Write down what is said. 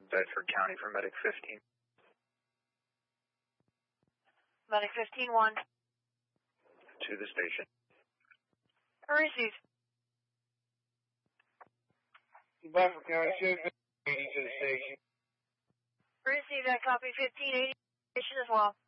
Bedford County for Medic 15. Medic 15-1. To the station. Receive. Bedford County, should be 80 to the station. Receive that copy, 1580 station as well.